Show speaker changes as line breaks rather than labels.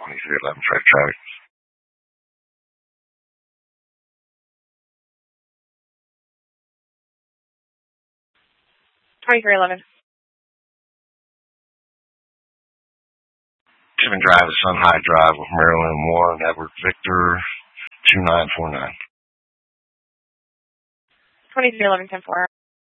2311 Freight Traffic.
2311.
Tiffin Drive is Sun High Drive with Maryland 1, Edward Victor 2949.
2311 10-4.